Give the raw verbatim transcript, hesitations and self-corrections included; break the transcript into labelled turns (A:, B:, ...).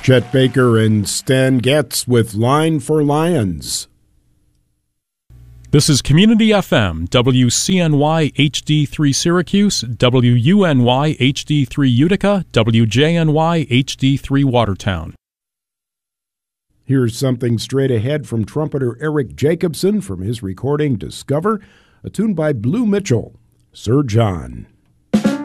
A: Chet Baker and Stan Getz with Line for Lions.
B: This is Community F M, W C N Y H D three Syracuse, W U N Y H D three Utica, W J N Y H D three Watertown.
A: Here's something straight ahead from trumpeter Eric Jacobson from his recording Discover, a tune by Blue Mitchell, Sir John.